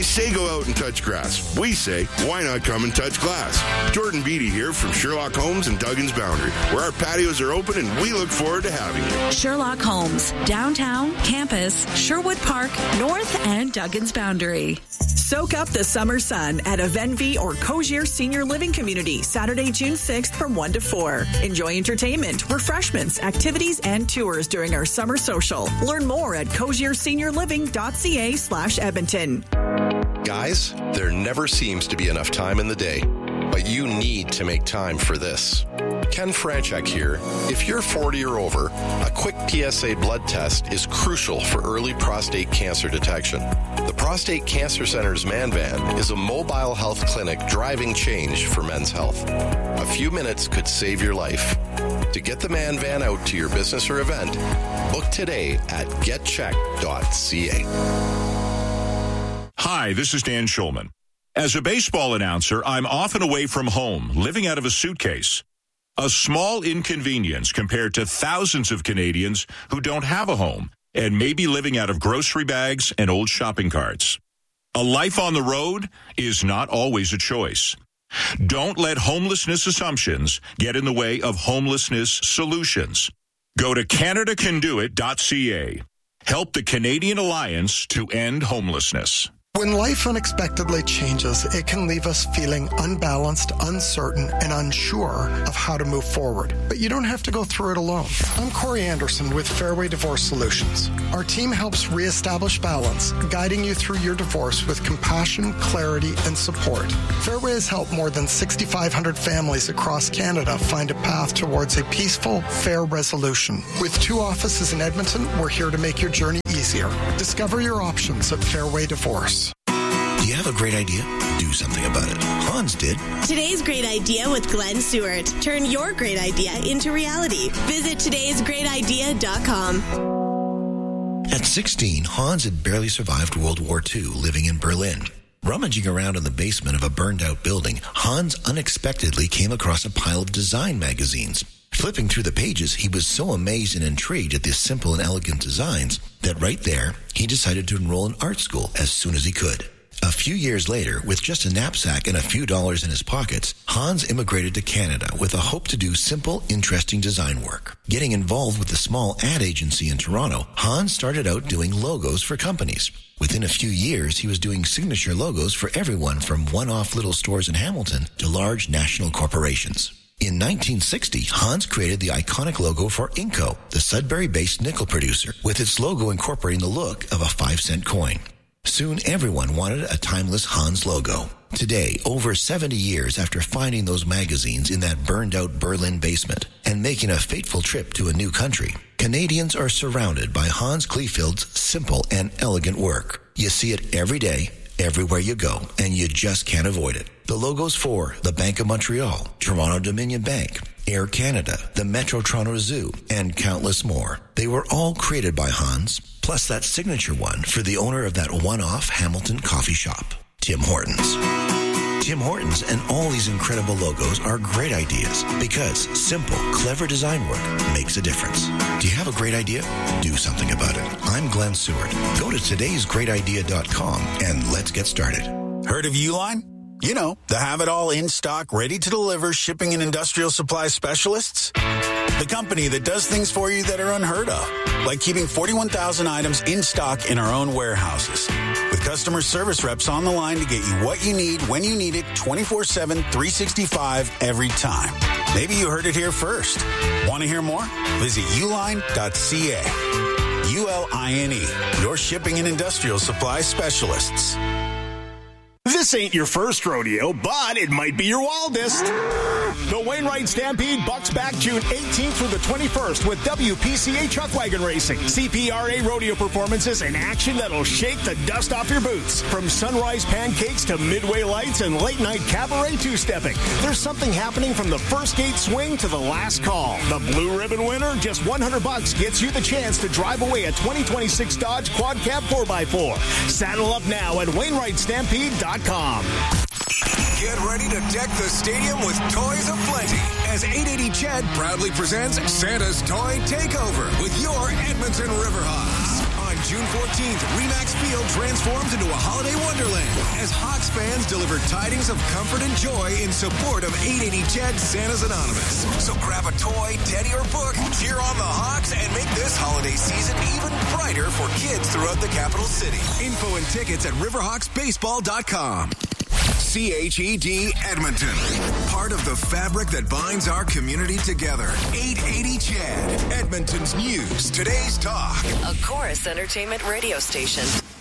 say go out and touch grass. We say, why not come and touch glass? Jordan Beatty here from Sherlock Homes and Duggan's Boundary, where our patios are open and we look forward to having you. Sherlock Homes, downtown, campus, Sherwood Park, North and Duggan's Boundary. Soak up the summer sun at a Venvi or Cozier Senior Living Community, Saturday, June 6th from 1 to 4. Enjoy entertainment, refreshments, activities, and tours during our summer social. Learn more at cozierseniorliving.ca/Edmonton. Guys, there never seems to be enough time in the day, but you need to make time for this. Ken Franchek here. If you're 40 or over, a quick PSA blood test is crucial for early prostate cancer detection. The Prostate Cancer Center's Man Van is a mobile health clinic driving change for men's health. A few minutes could save your life. To get the Man Van out to your business or event, book today at getcheck.ca. Hi, this is Dan Schulman. As a baseball announcer, I'm often away from home, living out of a suitcase. A small inconvenience compared to thousands of Canadians who don't have a home and may be living out of grocery bags and old shopping carts. A life on the road is not always a choice. Don't let homelessness assumptions get in the way of homelessness solutions. Go to CanadaCanDoIt.ca. Help the Canadian Alliance to end homelessness. When life unexpectedly changes, it can leave us feeling unbalanced, uncertain, and unsure of how to move forward. But you don't have to go through it alone. I'm Corey Anderson with Fairway Divorce Solutions. Our team helps reestablish balance, guiding you through your divorce with compassion, clarity, and support. Fairway has helped more than 6,500 families across Canada find a path towards a peaceful, fair resolution. With 2 offices in Edmonton, we're here to make your journey easier. Discover your options at Fairway Divorce. Do you have a great idea? Do something about it. Hans did. Today's Great Idea with Glenn Seward. Turn your great idea into reality. Visit todaysgreatidea.com. At 16, Hans had barely survived World War II living in Berlin. Rummaging around in the basement of a burned-out building, Hans unexpectedly came across a pile of design magazines. Flipping through the pages, he was so amazed and intrigued at these simple and elegant designs that right there, he decided to enroll in art school as soon as he could. A few years later, with just a knapsack and a few dollars in his pockets, Hans immigrated to Canada with a hope to do simple, interesting design work. Getting involved with a small ad agency in Toronto, Hans started out doing logos for companies. Within a few years, he was doing signature logos for everyone from one-off little stores in Hamilton to large national corporations. In 1960, Hans created the iconic logo for Inco, the Sudbury-based nickel producer, with its logo incorporating the look of a 5-cent coin. Soon, everyone wanted a timeless Hans logo. Today, over 70 years after finding those magazines in that burned-out Berlin basement and making a fateful trip to a new country, Canadians are surrounded by Hans Kleefield's simple and elegant work. You see it every day, everywhere you go, and you just can't avoid it. The logos for the Bank of Montreal, Toronto Dominion Bank, Air Canada, the Metro Toronto Zoo, and countless more. They were all created by Hans, plus that signature one for the owner of that one-off Hamilton coffee shop, Tim Hortons. Tim Hortons and all these incredible logos are great ideas because simple, clever design work makes a difference. Do you have a great idea? Do something about it. I'm Glenn Seward. Go to todaysgreatidea.com and let's get started. Heard of Uline? You know, the have-it-all in-stock, ready-to-deliver shipping and industrial supply specialists. The company that does things for you that are unheard of, like keeping 41,000 items in stock in our own warehouses. With customer service reps on the line to get you what you need when you need it 24/7, 365 every time. Maybe you heard it here first. Want to hear more? Visit uline.ca. ULINE, your shipping and industrial supply specialists. This ain't your first rodeo, but it might be your wildest. The Wainwright Stampede bucks back June 18th through the 21st with WPCA Chuck Wagon Racing. CPRA rodeo performances and action that'll shake the dust off your boots. From sunrise pancakes to midway lights and late night cabaret two-stepping. There's something happening from the first gate swing to the last call. The blue ribbon winner, just $100 gets you the chance to drive away a 2026 Dodge Quad Cab 4x4. Saddle up now at WainwrightStampede.com. Get ready to deck the stadium with toys aplenty as 880 Ched proudly presents Santa's Toy Takeover with your Edmonton Riverhawks on June 14th, Remax Field transforms into a holiday wonderland as Hawks fans deliver tidings of comfort and joy in support of 880 CHED Santa's Anonymous. So grab a toy, teddy, or book, cheer on the Hawks, and make this holiday season even brighter for kids throughout the capital city. Info and tickets at riverhawksbaseball.com. CHED Edmonton. Part of the fabric that binds our community together. 880 CHED. Edmonton's news. Today's talk. A Chorus Entertainment radio station.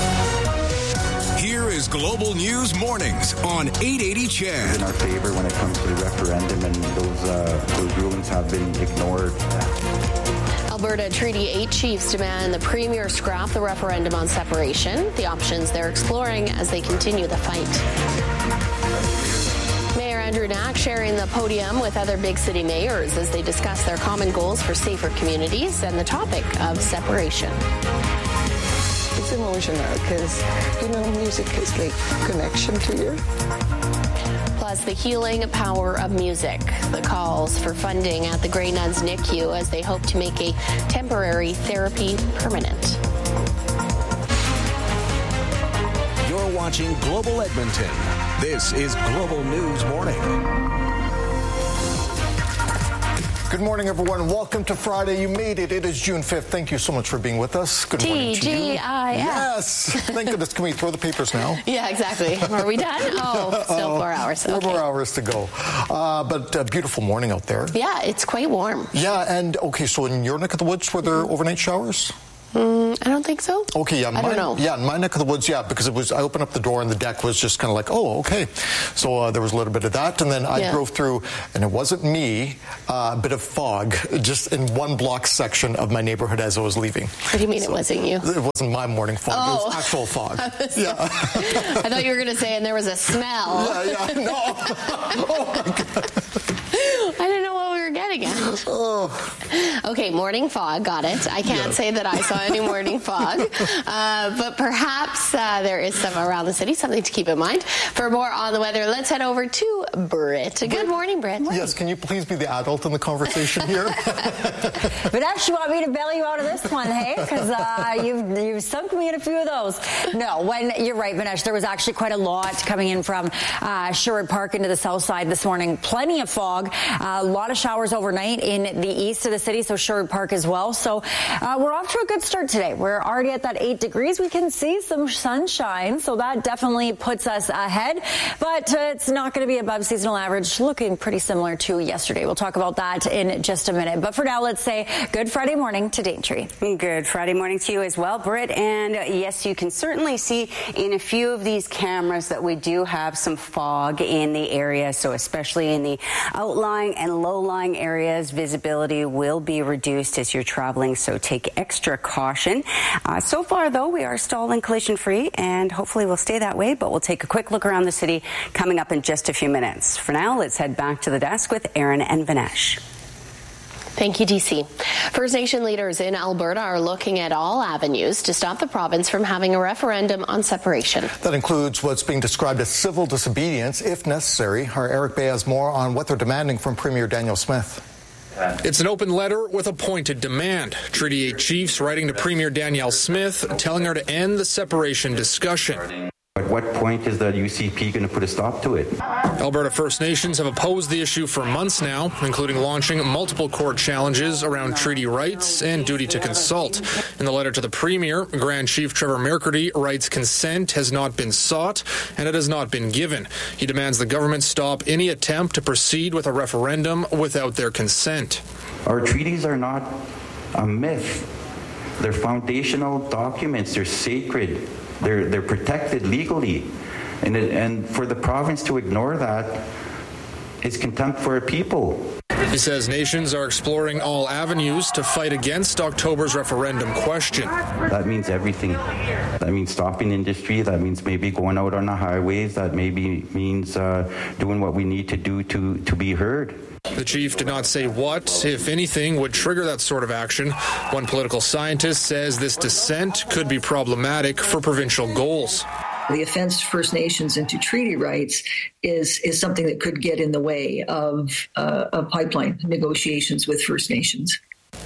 Here is Global News Mornings on 880 CHED. In our favor when it comes to the referendum, and those rulings have been ignored. Alberta Treaty 8 chiefs demand the Premier scrap the referendum on separation, the options they're exploring as they continue the fight. Mayor Andrew Knack sharing the podium with other big city mayors as they discuss their common goals for safer communities and the topic of separation. It's emotional because, music is like connection to you. Plus, the healing power of music. The calls for funding at the Grey Nuns NICU as they hope to make a temporary therapy permanent. You're watching Global Edmonton. This is Global News Morning. Good morning, everyone. Welcome to Friday. You made it. It is June 5th. Thank you so much for being with us. Good morning to you. TGIF. Yes. Thank goodness. Can we throw the papers now? Yeah, exactly. Are we done? Oh, still 4 hours. Okay. 4 more hours to go. But a beautiful morning out there. Yeah, it's quite warm. Yeah, and okay, so in your neck of the woods, were there overnight showers? I don't think so. Okay, yeah. I don't know. Yeah, in my neck of the woods, yeah, because I opened up the door and the deck was just kind of like, oh, okay. So there was a little bit of that, and then I drove through, and it wasn't me, a bit of fog, just in one block section of my neighborhood as I was leaving. What do you mean it wasn't you? It wasn't my morning fog. Oh. It was actual fog. I thought you were going to say, and there was a smell. Yeah, no. Oh, my God. I didn't know what we were getting at. Oh. Okay, morning fog, got it. I can't say that I saw any morning fog, but perhaps there is some around the city, something to keep in mind. For more on the weather, let's head over to Britt. Good morning, Britt. Yes, can you please be the adult in the conversation here? Vanessa, you want me to bail you out of this one, hey? Because you've sunk me in a few of those. No, you're right, Vanessa. There was actually quite a lot coming in from Sherwood Park into the south side this morning. Plenty of fog. A lot of showers overnight in the east of the city, so Sherwood Park as well. So we're off to a good start today. We're already at that 8 degrees. We can see some sunshine, so that definitely puts us ahead. But it's not going to be above seasonal average, looking pretty similar to yesterday. We'll talk about that in just a minute. But for now, let's say good Friday morning to Daintree. Good Friday morning to you as well, Britt. And yes, you can certainly see in a few of these cameras that we do have some fog in the area. So especially in the outlying and low-lying areas, visibility will be reduced as you're traveling. So take extra caution. So far, though, we are stalling collision-free, and hopefully we'll stay that way. But we'll take a quick look around the city coming up in just a few minutes. For now, let's head back to the desk with Aaron and Vinesh. Thank you, DC. First Nation leaders in Alberta are looking at all avenues to stop the province from having a referendum on separation. That includes what's being described as civil disobedience, if necessary. Our Eric Bay has more on what they're demanding from Premier Danielle Smith. It's an open letter with a pointed demand. Treaty 8 chiefs writing to Premier Danielle Smith, telling her to end the separation discussion. At what point is the UCP going to put a stop to it? Alberta First Nations have opposed the issue for months now, including launching multiple court challenges around treaty rights and duty to consult. In the letter to the Premier, Grand Chief Trevor McCurdy writes consent has not been sought and it has not been given. He demands the government stop any attempt to proceed with a referendum without their consent. Our treaties are not a myth. They're foundational documents. They're sacred. They're protected legally, and for the province to ignore that is contempt for our people. He says nations are exploring all avenues to fight against October's referendum question. That means everything. That means stopping industry. That means maybe going out on the highways. That maybe means doing what we need to do to be heard. The chief did not say what, if anything, would trigger that sort of action. One political scientist says this dissent could be problematic for provincial goals. The offense to First Nations and to treaty rights is something that could get in the way of pipeline negotiations with First Nations.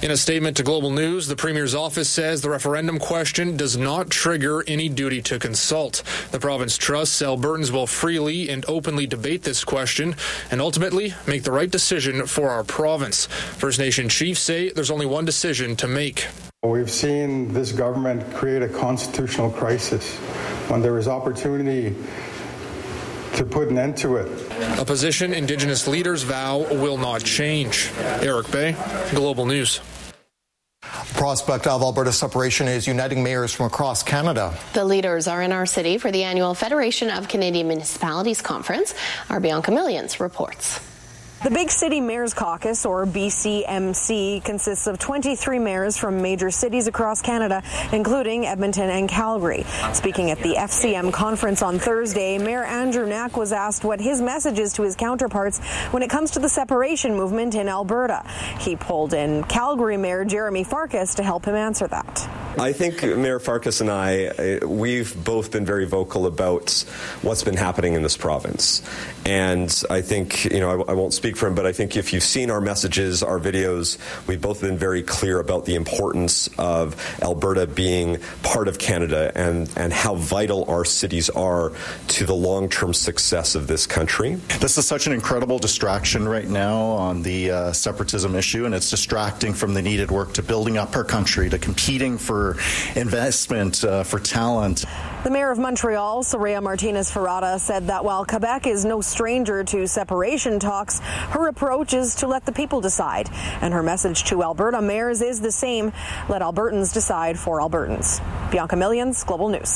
In a statement to Global News, the Premier's office says the referendum question does not trigger any duty to consult. The province trusts Albertans will freely and openly debate this question and ultimately make the right decision for our province. First Nation chiefs say there's only one decision to make. We've seen this government create a constitutional crisis when there is opportunity to put an end to it. A position Indigenous leaders vow will not change. Eric Bay, Global News. The prospect of Alberta separation is uniting mayors from across Canada. The leaders are in our city for the annual Federation of Canadian Municipalities Conference. Our Bianca Millions reports. The Big City Mayors Caucus, or BCMC, consists of 23 mayors from major cities across Canada, including Edmonton and Calgary. Speaking at the FCM conference on Thursday, Mayor Andrew Knack was asked what his message is to his counterparts when it comes to the separation movement in Alberta. He pulled in Calgary Mayor Jeremy Farkas to help him answer that. I think Mayor Farkas and I, we've both been very vocal about what's been happening in this province. And I think, I won't speak for him, but I think if you've seen our messages, our videos, we've both been very clear about the importance of Alberta being part of Canada and how vital our cities are to the long-term success of this country. This is such an incredible distraction right now on the separatism issue, and it's distracting from the needed work to building up our country, to competing for investment, for talent. The mayor of Montreal, Soraya Martinez-Ferrada, said that while Quebec is no stranger to separation talks, her approach is to let the people decide. And her message to Alberta mayors is the same: let Albertans decide for Albertans. Bianca Millions, Global News.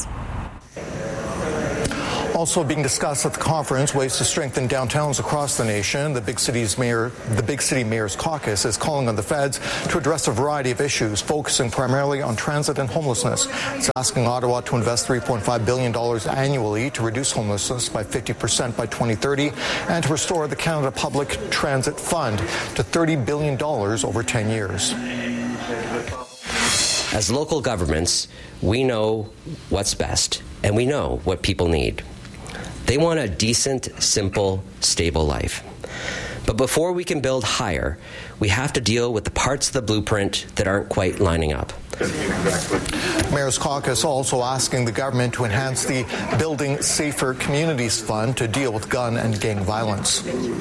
Also being discussed at the conference, ways to strengthen downtowns across the nation. The Big City Mayors Caucus is calling on the feds to address a variety of issues, focusing primarily on transit and homelessness. It's asking Ottawa to invest $3.5 billion annually to reduce homelessness by 50% by 2030 and to restore the Canada Public Transit Fund to $30 billion over 10 years. As local governments, we know what's best, and we know what people need. They want a decent, simple, stable life. But before we can build higher, we have to deal with the parts of the blueprint that aren't quite lining up. Mayor's Caucus also asking the government to enhance the Building Safer Communities Fund to deal with gun and gang violence.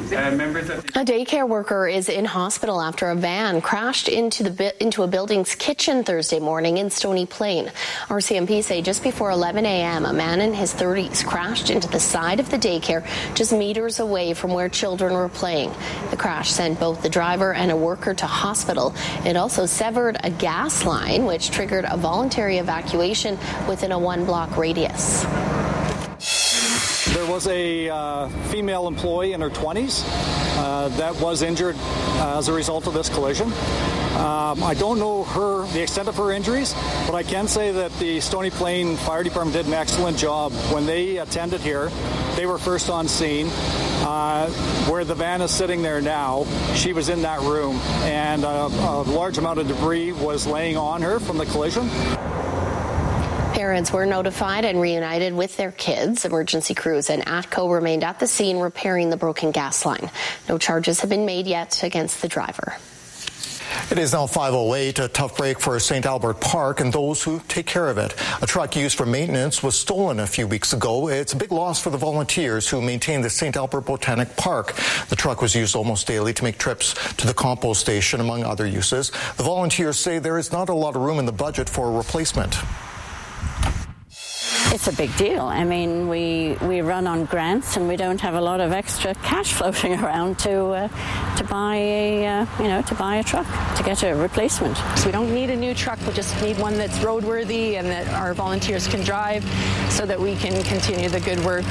A daycare worker is in hospital after a van crashed into a building's kitchen Thursday morning in Stony Plain. RCMP say just before 11 a.m., a man in his 30s crashed into the side of the daycare just meters away from where children were playing. The crash sent both the driver and a worker to hospital. It also severed a gas line, which triggered a voluntary evacuation within a 1-block radius. There was a female employee in her 20s that was injured as a result of this collision. I don't know the extent of her injuries, but I can say that the Stony Plain Fire Department did an excellent job. When they attended here, they were first on scene. Where the van is sitting there now, she was in that room, and a large amount of debris was laying on her from the collision. Parents were notified and reunited with their kids. Emergency crews and ATCO remained at the scene repairing the broken gas line. No charges have been made yet against the driver. It is now 5:08, a tough break for St. Albert Park and those who take care of it. A truck used for maintenance was stolen a few weeks ago. It's a big loss for the volunteers who maintain the St. Albert Botanic Park. The truck was used almost daily to make trips to the compost station, among other uses. The volunteers say there is not a lot of room in the budget for a replacement. It's a big deal. I mean, we run on grants, and we don't have a lot of extra cash floating around to buy a truck, to get a replacement. So we don't need a new truck. We just need one that's roadworthy and that our volunteers can drive, so that we can continue the good work.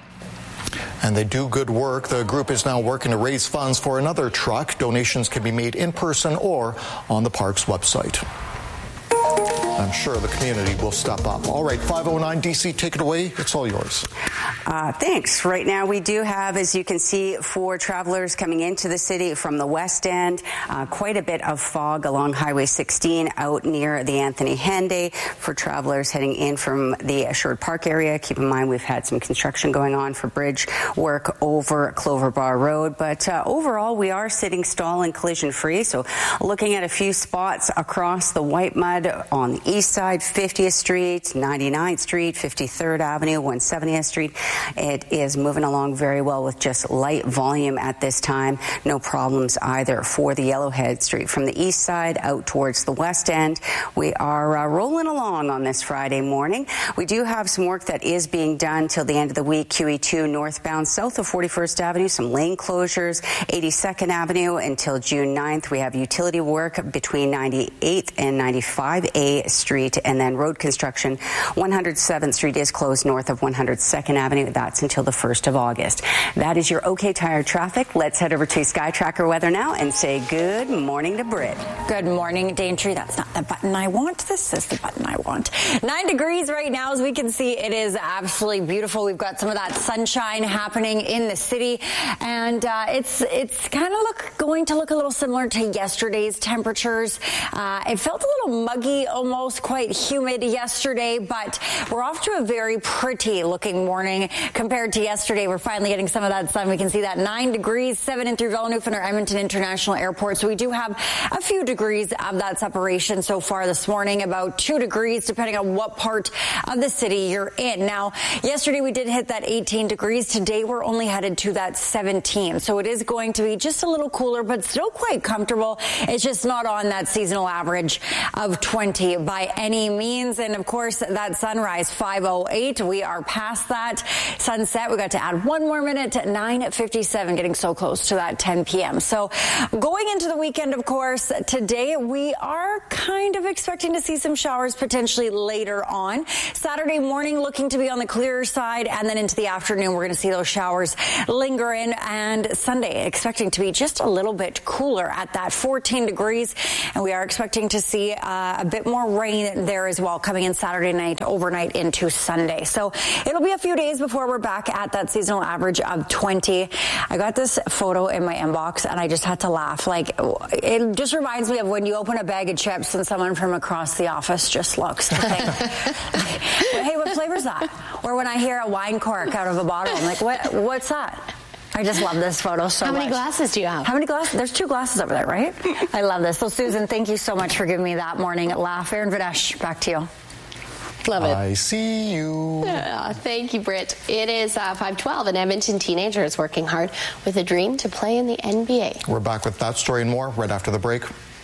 And they do good work. The group is now working to raise funds for another truck. Donations can be made in person or on the park's website. I'm sure the community will step up. All right, 509 DC, take it away. It's all yours. Thanks. Right now we do have, as you can see, for travelers coming into the city from the west end, quite a bit of fog along Highway 16 out near the Anthony Henday. For travelers heading in from the Sherwood Park area, keep in mind we've had some construction going on for bridge work over Clover Bar Road. But overall, we are sitting stall and collision free. So looking at a few spots across the White Mud on the east side, 50th Street, 99th Street, 53rd Avenue, 170th Street. It is moving along very well with just light volume at this time. No problems either for the Yellowhead Street. From the east side out towards the west end, we are rolling along on this Friday morning. We do have some work that is being done till the end of the week. QE2 northbound south of 41st Avenue, some lane closures. 82nd Avenue until June 9th. We have utility work between 98th and 95A Street, and then road construction. 107th Street is closed north of 102nd Avenue. That's until the 1st of August. That is your OK Tire traffic. Let's head over to Sky Tracker weather now and say good morning to Britt. Good morning, Daintree. That's not the button I want. This is the button I want. 9 degrees right now. As we can see, it is absolutely beautiful. We've got some of that sunshine happening in the city, and it's kind of going to look a little similar to yesterday's temperatures. It felt a little muggy, almost quite humid yesterday, but we're off to a very pretty looking morning compared to yesterday. We're finally getting some of that sun. We can see that 9 degrees, 7 in through Villeneuve and our Edmonton International Airport. So we do have a few degrees of that separation so far this morning, about 2 degrees depending on what part of the city you're in. Now, yesterday we did hit that 18 degrees. Today we're only headed to that 17. So it is going to be just a little cooler, but still quite comfortable. It's just not on that seasonal average of 20 by any means. And of course, that sunrise, 5:08. We are past that. Sunset, we got to add 1 more minute at 9:57, getting so close to that 10 p.m. So going into the weekend, of course, today we are kind of expecting to see some showers potentially later on. Saturday morning looking to be on the clearer side, and then into the afternoon we're going to see those showers linger in, and Sunday expecting to be just a little bit cooler at that 14 degrees, and we are expecting to see a bit more rain there as well coming in Saturday night, overnight into Sunday. So it'll be a few days before we're back at that seasonal average of 20. I got this photo in my inbox and I just had to laugh. Like, it just reminds me of when you open a bag of chips and someone from across the office just looks to think, hey, what flavor is that? Or when I hear a wine cork out of a bottle, I'm like, what's that? I just love this photo so much. How many glasses do you have? How many glasses? There's 2 glasses over there, right? I love this. So, Susan, thank you so much for giving me that morning laugh. Aaron Videsh, back to you. Love it. I see you. Yeah, thank you, Britt. It is 5:12. An Edmonton teenager is working hard with a dream to play in the NBA. We're back with that story and more right after the break.